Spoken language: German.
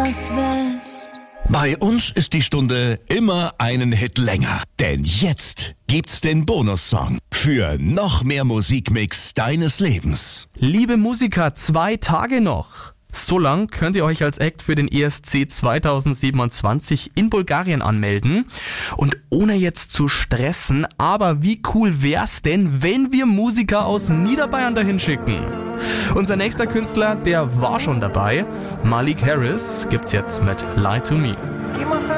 was willst. Bei uns ist die Stunde immer einen Hit länger. Denn jetzt gibt's den Bonussong für noch mehr Musikmix deines Lebens. Liebe Musiker, 2 Tage noch. So lang könnt ihr euch als Act für den ESC 2027 in Bulgarien anmelden. Und ohne jetzt zu stressen, aber wie cool wär's denn, wenn wir Musiker aus Niederbayern dahin schicken? Unser nächster Künstler, der war schon dabei. Malik Harris gibt's jetzt mit Lie to Me.